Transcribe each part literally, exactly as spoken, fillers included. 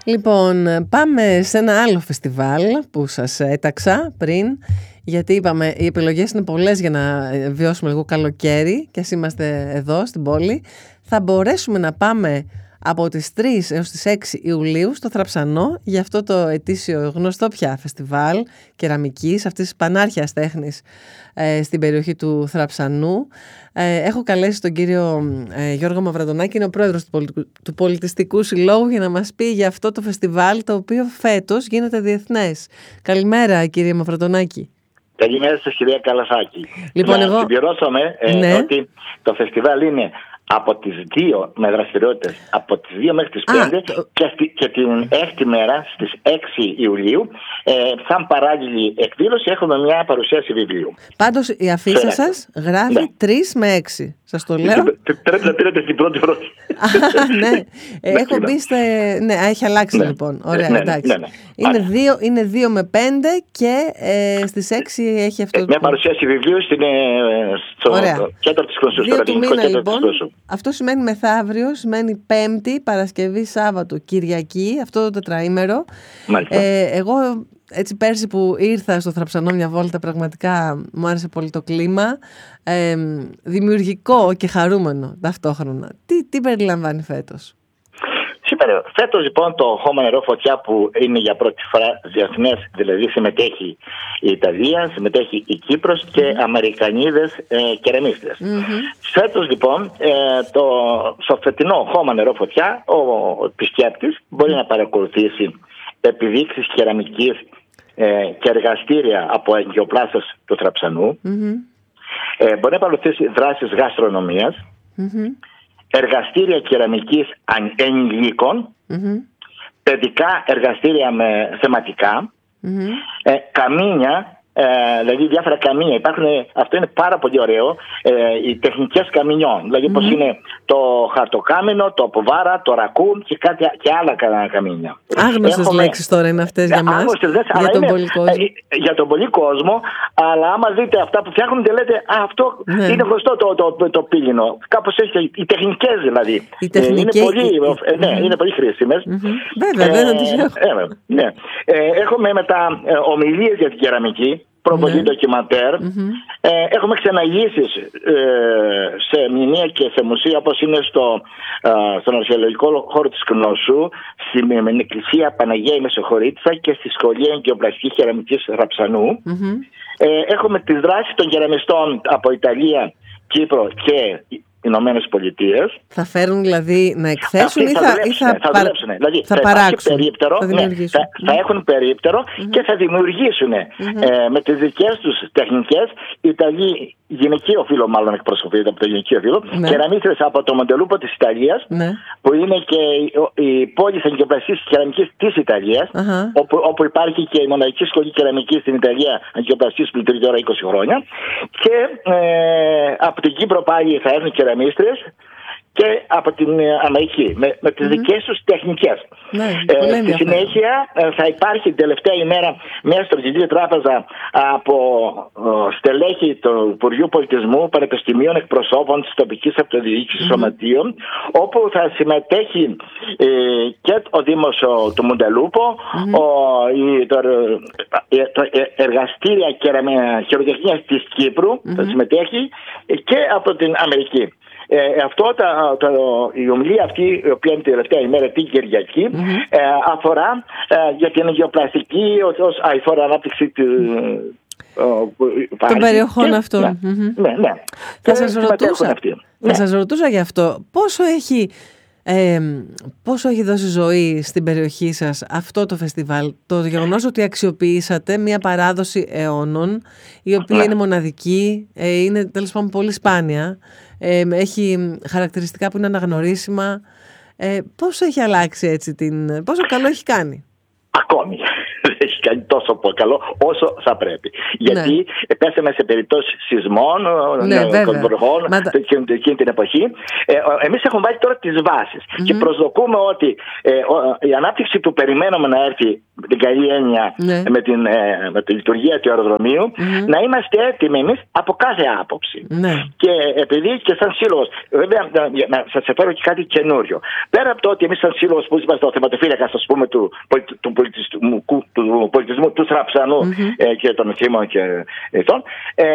Λοιπόν, πάμε σε ένα άλλο φεστιβάλ που σας έταξα πριν, γιατί είπαμε οι επιλογές είναι πολλές για να βιώσουμε λίγο καλοκαίρι και ας είμαστε εδώ στην πόλη. Θα μπορέσουμε να πάμε από τις τρεις έως τις έξι Ιουλίου στο Θραψανό για αυτό το ετήσιο γνωστό πια φεστιβάλ κεραμικής, αυτής της πανάρχιας τέχνης ε, στην περιοχή του Θραψανού. Ε, έχω καλέσει τον κύριο ε, Γιώργο Μαυραντονάκη, είναι ο πρόεδρος του, πολιτικού, του Πολιτιστικού Συλλόγου, για να μας πει για αυτό το φεστιβάλ, το οποίο φέτος γίνεται διεθνές. Καλημέρα, κύριε Μαυραντονάκη. Καλημέρα σας, κυρία Καλαφάκη. Λοιπόν, να εγώ... συμπληρώσαμε ε, ναι. ότι το φεστιβάλ είναι από τις δύο με δραστηριότητες, από τις δύο μέχρι τις πέντε το... και, στη, και την έκτη μέρα στις έξι Ιουλίου, ε, σαν παράλληλη εκδήλωση, έχουμε μια παρουσίαση βιβλίου. Πάντως η αφίσα σας γράφει ναι. τρεις με έξι. Σας το λέω. Πρέπει να πήρατε στην πρώτη πρώτη. Ναι, έχω μπει στε... Ναι, έχει αλλάξει ναι. λοιπόν. Ωραία, ναι, εντάξει. Ναι, ναι, ναι. Είναι, δύο, είναι δύο με πέντε και ε, στις έξι έχει αυτό. Μια παρουσίαση βιβλίου στην, ε, στο κέντρο της Κονσού. δύο του μήνα λοιπόν. Αυτό σημαίνει μεθαύριο, σημαίνει Πέμπτη, Παρασκευή, Σάββατο, Κυριακή, αυτό το τετραήμερο. Ε, εγώ έτσι πέρσι που ήρθα στο Θραψανό μια βόλτα, πραγματικά μου άρεσε πολύ το κλίμα. Ε, δημιουργικό και χαρούμενο ταυτόχρονα. Τι, τι περιλαμβάνει φέτος? Σήμερα, φέτος λοιπόν το χώμα νερό φωτιά, που είναι για πρώτη φορά διεθνές, δηλαδή συμμετέχει η Ιταλία, συμμετέχει η Κύπρος και mm-hmm. Αμερικανίδες ε, κεραμίστες. Mm-hmm. Φέτος λοιπόν ε, το, στο φετινό χώμα νερό φωτιά ο επισκέπτης μπορεί να παρακολουθήσει επιδείξεις κεραμικής ε, και εργαστήρια από εγκυοπλάστες του Θραψανού. Mm-hmm. ε, μπορεί να παρακολουθήσει δράσεις γαστρονομίας, mm-hmm. εργαστήρια κεραμικής ενηλίκων, mm-hmm. παιδικά εργαστήρια με θεματικά, mm-hmm. ε, καμίνια, ε, δηλαδή διάφορα καμίνια. Υπάρχουν, αυτό είναι πάρα πολύ ωραίο, ε, οι τεχνικές καμινιών. Δηλαδή mm-hmm. πώς είναι το χαρτοκάμινο, το αποβάρα, το ρακούν και, κάτι, και άλλα καμίνια. Άγνωστες Έχουμε... λέξεις τώρα είναι αυτές για μας, άγνωστες λέξεις, για τον είναι, πολύ κόσμο. Ε, για τον πολύ κόσμο, αλλά άμα δείτε αυτά που φτιάχνονται, λέτε α, αυτό ναι. είναι γνωστό το, το, το, το πύληνο. Κάπως έχει, οι τεχνικές δηλαδή. Οι τεχνικές, ε, είναι, πολύ, οι... ε, ναι, mm-hmm. είναι πολύ χρήσιμες. Mm-hmm. Βέβαια, δεν τις έχω. Ε, ε, ναι. ε, έχουμε μετά ε, ομιλίες για την κεραμική, προβολή ντοκιμαντέρ. Mm-hmm. Ε, έχουμε ξεναγήσεις ε, σε μνημεία και σε μουσεία, όπως είναι στο, ε, στον αρχαιολογικό χώρο της Κνώσου, στην εκκλησία Παναγία η Μεσοχωρίτησα και στη σχολεία εγκυοπλαστική κεραμικής Θραψανού. Mm-hmm. Ε, έχουμε τις δράσεις των κεραμιστών από Ιταλία, Κύπρο και Ηνωμένες Πολιτείες. Θα φέρουν δηλαδή να εκθέσουν ή θα, θα, ή θα, θα, παρα... δουλέψουν. Δηλαδή θα, θα παράξουν, περίπτερο, θα, ναι, θα, θα έχουν περίπτερο mm-hmm. και θα δημιουργήσουν mm-hmm. ε, με τις δικές τους τεχνικές. Οι Ιταλοί, γυναικείο φύλο μάλλον εκπροσωπείται από το γυναικείο φύλο, ναι. κεραμίστρες από το Μοντελούπο της Ιταλίας, ναι. που είναι και η πόλη εγκυοπλαστικής κεραμικής της Ιταλίας, uh-huh. όπου, όπου υπάρχει και η μοναδική σχολή κεραμικής στην Ιταλία, εγκυοπλαστικής που λειτουργεί τώρα είκοσι χρόνια. Και ε, από την Κύπρο πάλι θα έρθουν κεραμίστρες και από την Αμερική με, με τις mm-hmm. δικές τους τεχνικές. Ναι, ε, στη συνέχεια ε, θα υπάρχει την τελευταία ημέρα μια στρατηγική τράπεζα από ε, στελέχη του Υπουργείου Πολιτισμού, Πανεπιστημίων, εκπροσώπων της τοπικής αυτοδιοίκησης mm-hmm. σωματείων, όπου θα συμμετέχει ε, και ο Δήμος ο, του Μοντελούπο, mm-hmm. ο, η, το, ε, το εργαστήρια χειροτεχνίας της Κύπρου mm-hmm. θα συμμετέχει και από την Αμερική. Ε, αυτό τα, τα, η ομιλία αυτή, η οποία είναι τη τελευταία ημέρα, την Κυριακή, mm-hmm. ε, αφορά ε, για την γεωπλαστική ως αηφόρο ανάπτυξη του, ε, των περιοχών και, αυτών. Ναι, mm-hmm. ναι, ναι. Θα σας ρωτούσα, θα ναι. σας ρωτούσα γι' αυτό. Πόσο έχει, ε, πόσο έχει δώσει ζωή στην περιοχή σας αυτό το φεστιβάλ, το γεγονός ότι αξιοποιήσατε μια παράδοση αιώνων, η οποία ναι. είναι μοναδική, ε, είναι τέλος πάντων πολύ σπάνια, ε, έχει χαρακτηριστικά που είναι αναγνωρίσιμα. Ε, πόσο έχει αλλάξει έτσι την... Πόσο καλό έχει κάνει? Ακόμη. κάνει τόσο καλό όσο θα πρέπει. Γιατί ναι. πέσαμε σε περιπτώσεις σεισμών, ναι, κοντροχών, Μα... εκείνη την εποχή. Ε, εμείς έχουμε βάλει τώρα τις βάσεις mm-hmm. και προσδοκούμε ότι ε, η ανάπτυξη που περιμένουμε να έρθει με την καλή έννοια ναι. με, την, ε, με τη λειτουργία του αεροδρομίου mm-hmm. να είμαστε έτοιμοι εμείς από κάθε άποψη. Ναι. Και επειδή και σαν σύλλογος, βέβαια να σας εφέρω και κάτι καινούριο. Πέρα από το ότι εμείς σαν σύλλογος που είμαστε ο θεματοφύλακας ας πούμε του, του, πολιτισμού, του πολιτισμού του Θραψανού mm-hmm. ε, και των Θήμων και ετών, ε,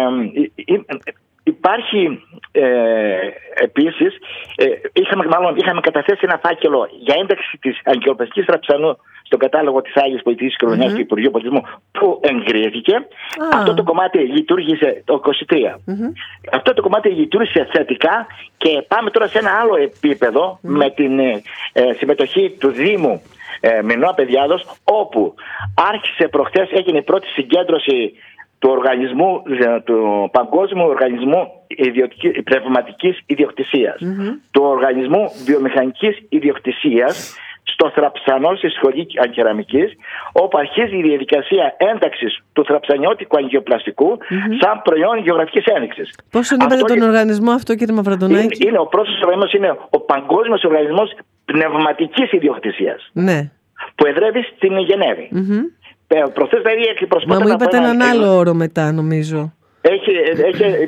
υπάρχει ε, επίσης, ε, είχαμε, μάλλον, είχαμε καταθέσει ένα φάκελο για ένταξη της Αγκαιοπλαστικής Θραψανού στον κατάλογο της Άγιας Πολιτικής Κληρονομιάς mm-hmm. του Υπουργείου Πολιτισμού που εγκρίθηκε. Ah. Αυτό το κομμάτι λειτουργήσε το είκοσι τρία. Mm-hmm. Αυτό το κομμάτι λειτουργήσε θετικά και πάμε τώρα σε ένα άλλο επίπεδο mm-hmm. με την ε, συμμετοχή του Δήμου ε, Μινώα Παιδιάδος, όπου άρχισε προχθές, έγινε η πρώτη συγκέντρωση του οργανισμού, του Παγκόσμιου Οργανισμού Πνευματικής Ιδιοκτησίας, mm-hmm. του Οργανισμού Βιομηχανικής Ιδιοκτησίας στο Θραψανό, στη Σχολή Αγκεραμικής, όπου αρχίζει η διαδικασία ένταξης του θραψανιώτικου αγκαιοπλαστικού mm-hmm. σαν προϊόν γεωγραφικής ένδειξης. Πώς τον είπατε τον οργανισμό αυτό, κύριε Μαυραντονάκη? Είναι, είναι ο πρώτος οργανισμός, είναι ο Παγκόσμιος Οργανισμός Πνευματικής Ιδιοκτησίας, ναι. που εδρεύει στην Γενέβη. Mm-hmm. Προσθέτω, δηλαδή, Μα μου είπατε έναν ένα άλλο όρο μετά, νομίζω. Έχει, έχει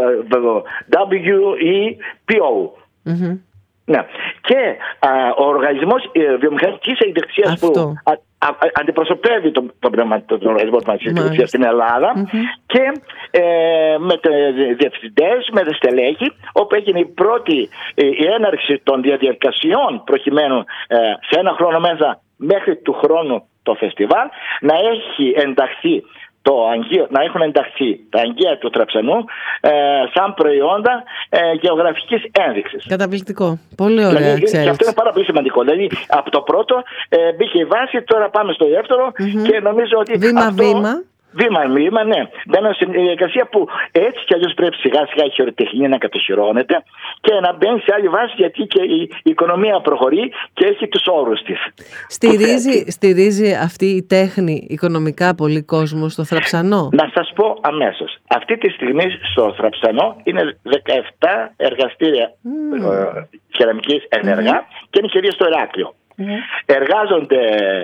ντάμπλιου ι πι ο. Mm-hmm. Ναι. Και α, ο Οργανισμός ε, Βιομηχανικής Ιδιοκτησίας που α, α, α, αντιπροσωπεύει τον, τον, τον, τον Οργανισμό Πνευματικής Ιδιοκτησίας στην Ελλάδα mm-hmm. και ε, με διευθυντές, με στελέχη, όπου έγινε η πρώτη ε, η έναρξη των διαδικασιών προκειμένου ε, σε ένα χρόνο μέσα μέχρι του χρόνου το φεστιβάλ να έχει ενταχθεί το αγγείο, να έχουν ενταχθεί τα αγγεία του Θραψανού ε, σαν προϊόντα ε, γεωγραφικής ένδειξης. Καταπληκτικό. Πολύ ωραία δηλαδή, εξέλιξη. Και αυτό είναι πάρα πολύ σημαντικό. Δηλαδή από το πρώτο ε, μπήκε η βάση, τώρα πάμε στο δεύτερο mm-hmm. και νομίζω ότι βήμα-βήμα. Βήμα-βήμα, ναι. Μπαίνω στην διαδικασία που έτσι κι αλλιώς πρέπει σιγά-σιγά η χειροτεχνία να κατοχυρώνεται και να μπαίνει σε άλλη βάση, γιατί και η οικονομία προχωρεί και έχει τους όρους της. Στηρίζει, στηρίζει αυτή η τέχνη οικονομικά πολύ κόσμο στο Θραψανό? Να σας πω αμέσως. Αυτή τη στιγμή στο Θραψανό είναι δεκαεπτά εργαστήρια mm. ε, κεραμικής ενεργά mm. και είναι κυρίως στο Ηράκλειο. Mm. Εργάζονται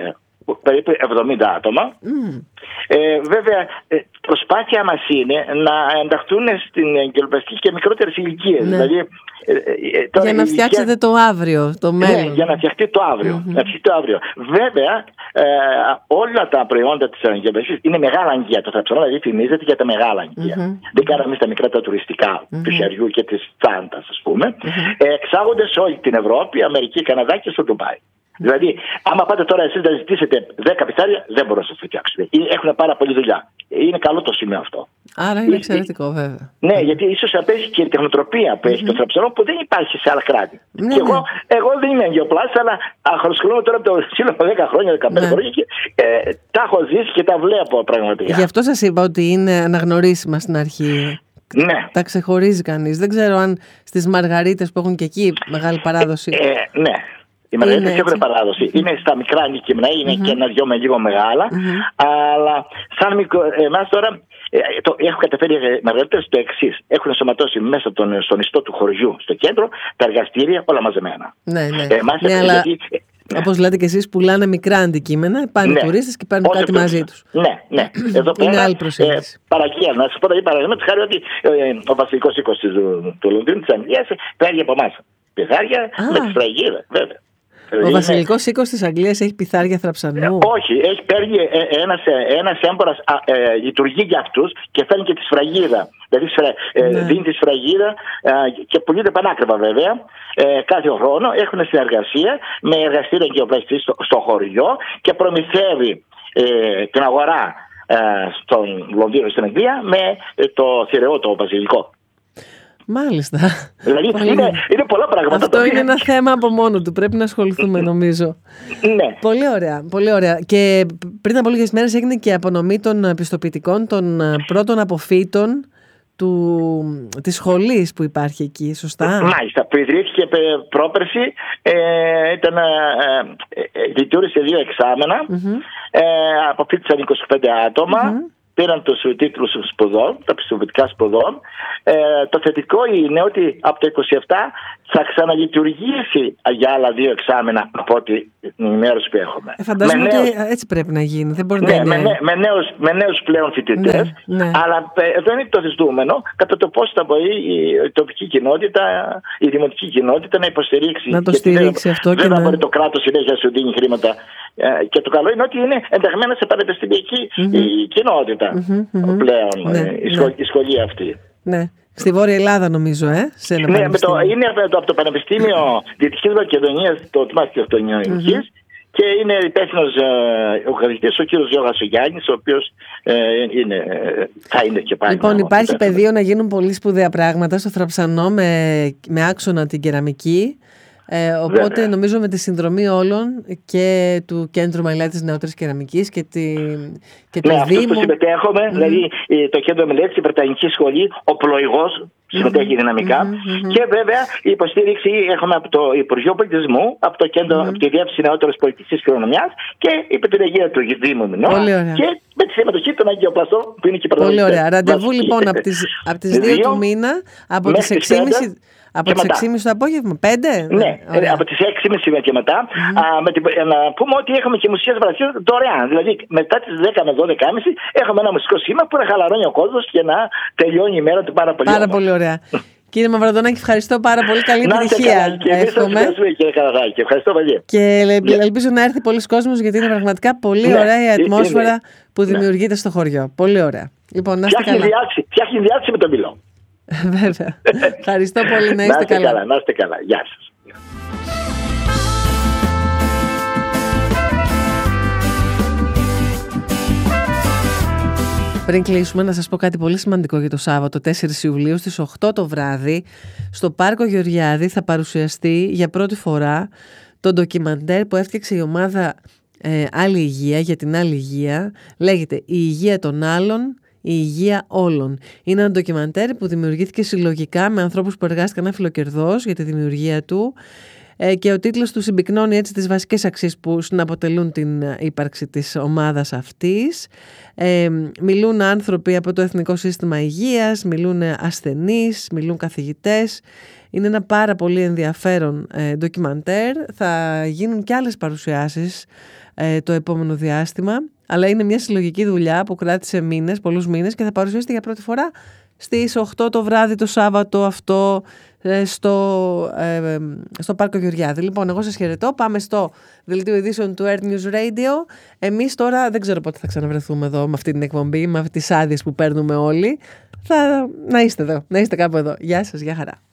περίπου εβδομήντα άτομα. Mm. Ε, βέβαια, προσπάθεια μας είναι να ενταχθούν στην αγκαιοπλαστική και μικρότερες ηλικίες. Ναι. Δηλαδή, ε, ε, τώρα για να φτιάξετε ηλικία... το αύριο, το μέλλον. Ναι, για να φτιαχτεί το αύριο. Mm-hmm. Να φτιαχτεί το αύριο. Βέβαια, ε, όλα τα προϊόντα της αγκαιοπλαστικής είναι μεγάλα αγγεία. Το Θραψανό δηλαδή φημίζεται για τα μεγάλα αγγεία. Mm-hmm. Δεν κάναμε εμείς τα μικρά τα τουριστικά mm-hmm. του χεριού και της Τσάντας, ας πούμε. Mm-hmm. Ε, εξάγονται σε όλη την Ευρώπη, Αμερική, Καναδά και στο Ντουμπάι. Δηλαδή, άμα πάτε τώρα εσείς να ζητήσετε δέκα πιθάρια, δεν μπορούν να σας το φτιάξουν. Έχουν πάρα πολλή δουλειά. Είναι καλό το σημείο αυτό. Άρα είναι εξαιρετικό, βέβαια. Ναι, γιατί ίσως απέζει και η τεχνοτροπία που έχει mm-hmm. το Θραψανό που δεν υπάρχει σε άλλα κράτη. Ναι, και ναι. εγώ, εγώ δεν είμαι αγκαιοπλάστης, αλλά ασχολούμαι τώρα από το σύλλογο δέκα χρόνια, δεκαπέντε ναι. χρόνια και ε, τα έχω ζήσει και τα βλέπω πραγματικά. Γι' αυτό σας είπα ότι είναι αναγνωρίσιμα στην αρχή. Ναι. Τα ξεχωρίζει κανείς. Δεν ξέρω αν στις Μαργαρίτες που έχουν και εκεί μεγάλη παράδοση. Ε, ε, ναι. Οι Μαργαρίτες έχουν παράδοση. Mm-hmm. Είναι στα μικρά νοικημένα, είναι mm-hmm. και ένα-δυο με λίγο μεγάλα. Mm-hmm. Αλλά σαν μικρό, εμάς τώρα ε, το, έχω καταφέρει οι Μαργαρίτες το εξής. Έχουν ενσωματώσει μέσα τον, στον ιστό του χωριού, στο κέντρο, τα εργαστήρια όλα μαζεμένα. Ναι, ναι. Ε, εμάς, ναι, αλλά... γιατί, όπως λέτε και εσείς, πουλάνε μικρά αντικείμενα, πάνε ναι. τουρίστες και παίρνουν κάτι μαζί τους. Ναι, ναι. Εδώ πέρα, είναι άλλη προσέγγιση. Ε, παραγγεία. Να σας πω δηλαδή παραδείγματος χάρη ότι ε, ο βασιλικός οίκος του, του Λονδίνου, της Αγγλίας, παίρνει από εμάς πιθάρια με τη σφραγίδα, βέβαια. Ο είναι... βασιλικός οίκος της Αγγλίας έχει πιθάρια Θραψανού? Ε, όχι, έχει παίρνει ένας, ένας έμπορας, ε, λειτουργεί για αυτούς και φέρνει και τη σφραγίδα. Δηλαδή ε, ναι. δίνει τη σφραγίδα ε, και πουλείται πανάκριβα βέβαια ε, κάθε χρόνο. Έχουν συνεργασία με εργαστήρια αγκαιοπλαστική στο, στο χωριό και προμηθεύει ε, την αγορά ε, στον Λονδίνο, στην Αγγλία, με ε, το θηρεό, το βασιλικό. Μάλιστα. Δηλαδή είναι, είναι πολλά πράγματα. Αυτό είναι ένα θέμα από μόνο του. Πρέπει να ασχοληθούμε, νομίζω. Ναι. Πολύ ωραία, πολύ ωραία. Και πριν από λίγες μέρες έγινε και απονομή των πιστοποιητικών των πρώτων αποφύτων του, της σχολής που υπάρχει εκεί, σωστά? Μάλιστα, που ιδρύθηκε πρόπερση, ε, ήταν, ε, ε, λειτουργήσε δύο εξάμενα mm-hmm. Ε, αποφύτησαν είκοσι πέντε άτομα. Mm-hmm. Πήραν τους τίτλους σπουδών, τα πιστοποιητικά σπουδών. Ε, το θετικό είναι ότι από το είκοσι επτά θα ξαναλειτουργήσει για άλλα δύο εξάμηνα από ό,τι την ενημέρωση που έχουμε. Ε, φαντάζομαι ότι νέους... έτσι πρέπει να γίνει. Δεν μπορεί ναι, να είναι... με, με, νέους, με νέους πλέον φοιτητές. Ναι, ναι. Αλλά εδώ είναι το ζητούμενο κατά το πώς θα μπορεί η τοπική κοινότητα, η δημοτική κοινότητα να υποστηρίξει. Να το στηρίξει δεν, αυτό. Δεν και θα να... μπορεί το κράτος συνέχεια να σου δίνει χρήματα. Και το καλό είναι ότι είναι ενταγμένα σε πανεπιστημιακή mm-hmm. η κοινότητα mm-hmm, πλέον, ναι, η, σχολ, ναι. η σχολή αυτή. Ναι. Στη Βόρεια Ελλάδα νομίζω, ε, σε ένα ναι, με το, είναι από το Πανεπιστήμιο Δυτικής Μακεδονίας, το τμήμα της Αυτονομικής mm-hmm. και είναι υπεύθυνος ε, ο καθηγητής ο κύριος Γιώργας ο Γιάννης, ο οποίος ε, είναι, θα είναι και πάλι. Λοιπόν, υπάρχει πεδίο να γίνουν πολύ σπουδαία πράγματα στο Θραψανό με, με άξονα την κεραμική. Ε, οπότε Βέβαια. νομίζω με τη συνδρομή όλων και του Κέντρου Μελέτης Νεότερης Κεραμικής και, τη, και του ναι, Δήμου. Ναι, που συμμετέχουμε, mm-hmm. δηλαδή το Κέντρο Μελέτης, η Βρετανική Σχολή, ο Πλοηγός συμμετέχει mm-hmm. δυναμικά mm-hmm. και βέβαια η υποστήριξη έχουμε από το Υπουργείο Πολιτισμού, από το Κέντρο, mm-hmm. από τη Διεύθυνση Νεότερης Πολιτικής Κληρονομιάς και υπό την αιγύδα του Δήμου Μινώα και με τη συμμετοχή των Αγίων Πλαστών που είναι και η Πολύ ωραία. Ραντεβού λοιπόν από τις, από τις δύο του μήνα, από τις έξι και μισή. Από τις έξι και μισή το απόγευμα, πέντε. Ναι, ωραία. Από τις έξι και μισή και μετά. Mm-hmm. Α, με την, να πούμε ότι έχουμε και μουσικές βρασίες δωρεάν. Δηλαδή μετά τις δέκα με δώδεκα και μισή έχουμε ένα μουσικό σήμα που να χαλαρώνει ο κόσμος και να τελειώνει η μέρα του πάρα πολύ. Πάρα πολύ ωραία. Κύριε Μαυραντονάκη, ευχαριστώ πάρα πολύ. Καλή επιτυχία. Και εμείς σας ευχαριστούμε, κύριε Καραδάκη. Ευχαριστώ πολύ. Και ελπίζω να έρθει πολλοί κόσμος, γιατί είναι πραγματικά πολύ ναι, ωραία η ατμόσφαιρα είναι, που δημιουργείται ναι. στο χωριό. Πολύ ωραία. Λοιπόν, να είστε καλά. Φτιάχνει διάθεση με τον πυλό. Βέβαια. Ευχαριστώ πολύ. Να είστε, να είστε καλά. καλά. Να είστε καλά. Γεια σας. Πριν κλείσουμε, να σας πω κάτι πολύ σημαντικό για το Σάββατο τέσσερις Ιουλίου στις οκτώ το βράδυ στο Πάρκο Γεωργιάδη θα παρουσιαστεί για πρώτη φορά το ντοκιμαντέρ που έφτιαξε η ομάδα ε, Άλλη Υγεία για την Άλλη Υγεία. Λέγεται «Η Υγεία των Άλλων, η Υγεία Όλων». Είναι ένα ντοκιμαντέρ που δημιουργήθηκε συλλογικά με ανθρώπους που εργάστηκαν αφιλοκερδώς για τη δημιουργία του και ο τίτλος του συμπυκνώνει έτσι τις βασικές αξίες που συναποτελούν την ύπαρξη της ομάδας αυτής. Ε, μιλούν άνθρωποι από το Εθνικό Σύστημα Υγείας, μιλούν ασθενείς, μιλούν καθηγητές. Είναι ένα πάρα πολύ ενδιαφέρον ε, ντοκιμαντέρ. Θα γίνουν και άλλες παρουσιάσεις ε, το επόμενο διάστημα, αλλά είναι μια συλλογική δουλειά που κράτησε μήνες, πολλούς μήνες και θα παρουσιαστεί για πρώτη φορά στις οκτώ το βράδυ το Σάββατο αυτό στο, ε, στο Πάρκο Γεωργιάδη. Λοιπόν, εγώ σας χαιρετώ. Πάμε στο δελτίο ειδήσεων του Earth News Radio. Εμείς τώρα δεν ξέρω πότε θα ξαναβρεθούμε εδώ με αυτή την εκπομπή, με αυτές τις άδειες που παίρνουμε όλοι. Θα, να είστε εδώ, να είστε κάπου εδώ. Γεια σας, γεια χαρά.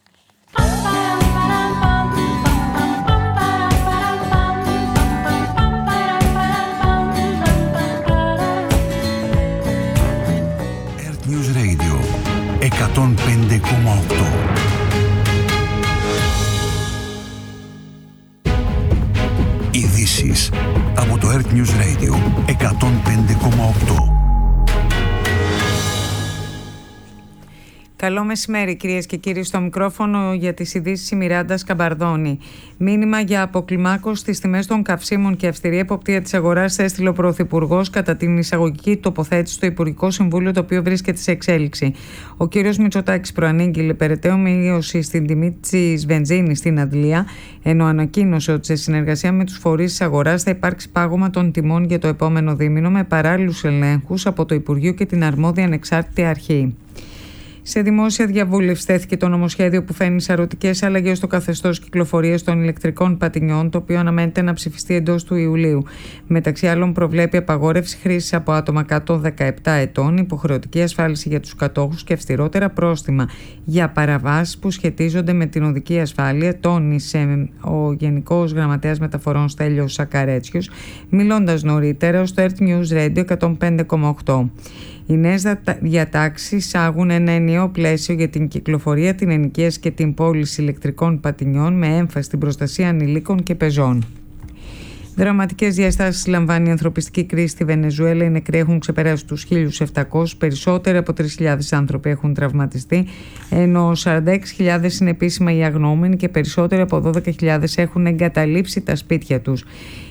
Earth News Radio εκατόν πέντε κόμμα οκτώ. Ειδήσεις από το Earth News Radio εκατόν πέντε κόμμα οκτώ. Καλό μεσημέρι, κυρίες και κύριοι. Στο μικρόφωνο για τις ειδήσεις η Μιράντα Σκαμπαρδόνη. Μήνυμα για αποκλιμάκωση στις τιμές των καυσίμων και αυστηρή εποπτεία της αγοράς έστειλε ο Πρωθυπουργός κατά την εισαγωγική τοποθέτηση στο Υπουργικό Συμβούλιο, το οποίο βρίσκεται σε εξέλιξη. Ο κύριος Μητσοτάκης προανήγγειλε περαιτέρω μείωση στην τιμή της βενζίνης στην Αντλία, ενώ ανακοίνωσε ότι σε συνεργασία με τους φορείς της αγοράς θα υπάρξει πάγωμα των τιμών για το επόμενο δίμηνο με παράλληλους ελέγχους από το Υπουργείο και την αρμόδια ανεξάρτητη αρχή. Σε δημόσια διαβούλευση τέθηκε το νομοσχέδιο που φέρνει σαρωτικές αλλαγές στο καθεστώς κυκλοφορίας των ηλεκτρικών πατινιών, το οποίο αναμένεται να ψηφιστεί εντός του Ιουλίου. Μεταξύ άλλων, προβλέπει απαγόρευση χρήσης από άτομα κάτω δεκαεπτά ετών, υποχρεωτική ασφάλιση για τους κατόχους και αυστηρότερα πρόστιμα για παραβάσεις που σχετίζονται με την οδική ασφάλεια, τόνισε ο Γενικός Γραμματέας Μεταφορών Στέλιος Σακαρέτσιος, μιλώντας νωρίτερα στο Earth News Radio εκατόν πέντε κόμμα οκτώ. Οι νέες διατάξεις εισάγουν ένα ενιαίο πλαίσιο για την κυκλοφορία, την ενοικίαση και την πώληση ηλεκτρικών πατινιών με έμφαση στην προστασία ανηλίκων και πεζών. Δραματικές διαστάσεις λαμβάνει η ανθρωπιστική κρίση στη Βενεζουέλα. Οι νεκροί έχουν ξεπεράσει τους χίλιους επτακόσιους, περισσότεροι από τρεις χιλιάδες άνθρωποι έχουν τραυματιστεί, ενώ σαράντα έξι χιλιάδες είναι επίσημα οι αγνοούμενοι και περισσότεροι από δώδεκα χιλιάδες έχουν εγκαταλείψει τα σπίτια τους.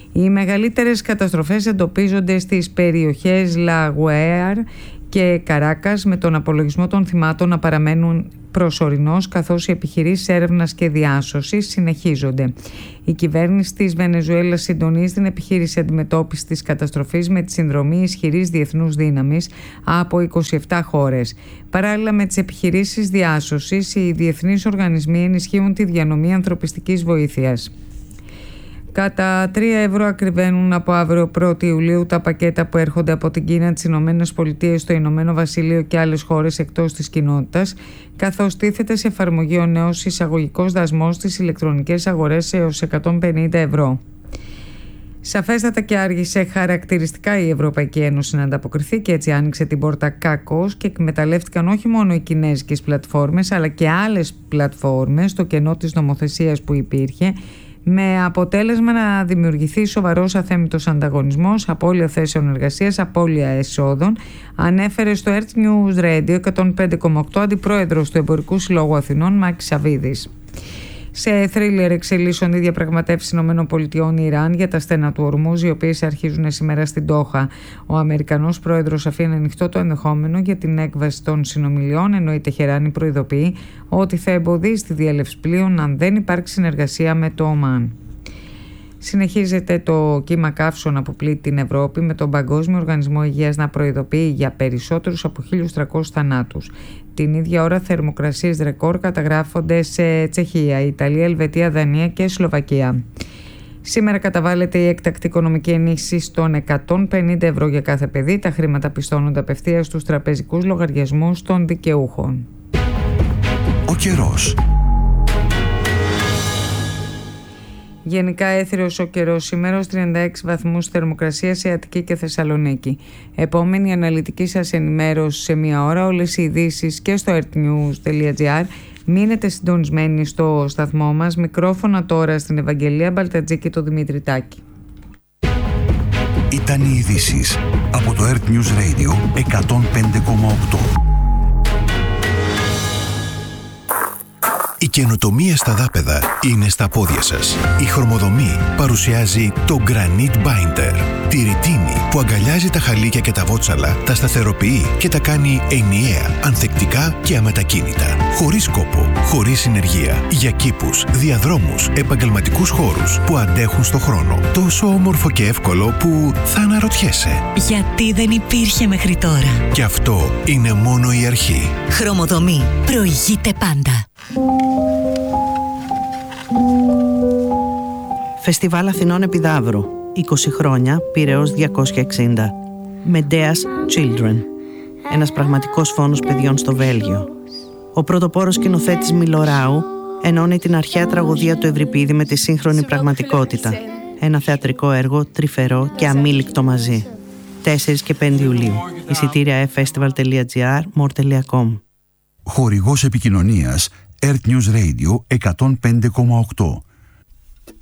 Οι μεγαλύτερες καταστροφές εντοπίζονται στις περιοχές Λαγουέαρ και Καράκας, με τον απολογισμό των θυμάτων να παραμένουν προσωρινός, καθώς οι επιχειρήσεις έρευνας και διάσωσης συνεχίζονται. Η κυβέρνηση της Βενεζουέλας συντονίζει την επιχείρηση αντιμετώπισης της καταστροφής με τη συνδρομή ισχυρής διεθνούς δύναμης από είκοσι επτά χώρες. Παράλληλα με τις επιχειρήσεις διάσωσης, οι διεθνείς οργανισμοί ενισχύουν τη διανομή ανθρωπιστικής βοήθειας. Κατά τρία ευρώ ακριβένουν από αύριο πρώτη Ιουλίου τα πακέτα που έρχονται από την Κίνα, τις Ηνωμένες Πολιτείες, το Ηνωμένο Βασίλειο και άλλες χώρες εκτός της κοινότητας, καθώς τίθεται σε εφαρμογή ο νέος εισαγωγικός δασμός στις ηλεκτρονικές αγορές έως εκατόν πενήντα ευρώ. Σαφέστατα και άργησε χαρακτηριστικά η Ευρωπαϊκή Ένωση να ανταποκριθεί και έτσι άνοιξε την πόρτα κάκως και εκμεταλλεύτηκαν όχι μόνο οι κινέζικες πλατφόρμες αλλά και άλλες πλατφόρμες το κενό της νομοθεσίας που υπήρχε, με αποτέλεσμα να δημιουργηθεί σοβαρός αθέμητος ανταγωνισμός, απώλεια θέσεων εργασίας, απώλεια εσόδων, ανέφερε στο Earth News Radio εκατόν πέντε κόμμα οκτώ αντιπρόεδρος του Εμπορικού Συλλόγου Αθηνών, Μάκης Σαββίδης. Σε θρίλερ εξελίσσονται οι διαπραγματεύσεις ΗΠΑ-Ιράν για τα στένα του Ορμούζ, οι οποίες αρχίζουν σήμερα στην Ντόχα. Ο Αμερικανός πρόεδρος αφήνει ανοιχτό το ενδεχόμενο για την έκβαση των συνομιλιών, ενώ η Τεχεράνη προειδοποιεί ότι θα εμποδίσει τη διέλευση πλοίων αν δεν υπάρξει συνεργασία με το Ομάν. Συνεχίζεται το κύμα καύσων που πλήττει την Ευρώπη, με τον Παγκόσμιο Οργανισμό Υγείας να προειδοποιεί για περισσότερους από χίλιους τριακόσιους θανάτους. Την ίδια ώρα θερμοκρασίες ρεκόρ καταγράφονται σε Τσεχία, Ιταλία, Ελβετία, Δανία και Σλοβακία. Σήμερα καταβάλλεται η έκτακτη οικονομική ενίσχυση των εκατόν πενήντα ευρώ για κάθε παιδί. Τα χρήματα πιστώνονται απευθείας στους τραπεζικούς λογαριασμούς των δικαιούχων. Ο καιρός. Γενικά έθριος ο καιρός σήμερα, ως τριάντα έξι βαθμούς θερμοκρασία σε Αττική και Θεσσαλονίκη. Επόμενη αναλυτική σας ενημέρωση σε μία ώρα. Όλες οι ειδήσεις και στο earthnews τελεία gr. Μείνετε συντονισμένοι στο σταθμό μας. Μικρόφωνα τώρα στην Ευαγγελία Μπαλτατζή και το Δημήτρη Τάκη. Ήταν οι ειδήσεις από το Earth News Radio εκατόν πέντε κόμμα οκτώ. Η καινοτομία στα δάπεδα είναι στα πόδια σας. Η Χρωμοδομή παρουσιάζει το Granite Binder. Τη ρητίνη που αγκαλιάζει τα χαλίκια και τα βότσαλα, τα σταθεροποιεί και τα κάνει ενιαία, ανθεκτικά και αμετακίνητα. Χωρίς κόπο, χωρίς συνεργεία. Για κήπους, διαδρόμους, επαγγελματικούς χώρους που αντέχουν στο χρόνο. Τόσο όμορφο και εύκολο που θα αναρωτιέσαι. Γιατί δεν υπήρχε μέχρι τώρα. Και αυτό είναι μόνο η αρχή. Χρωμοδομή. Προηγείται πάντα. Φεστιβάλ Αθηνών Επιδαύρου. είκοσι χρόνια, Πειραιώς διακόσια εξήντα. Medea's Children. Ένας πραγματικός φόνος παιδιών στο Βέλγιο. Ο πρωτοπόρος σκηνοθέτης Μιλοράου ενώνει την αρχαία τραγωδία του Ευρυπίδη με τη σύγχρονη πραγματικότητα. Ένα θεατρικό έργο τρυφερό και αμήλικτο μαζί. τέσσερις και πέντε Ιουλίου. Εισιτήρια e festival τελεία gr, more τελεία com. Χορηγός επικοινωνίας Earth News Radio εκατόν πέντε κόμμα οκτώ.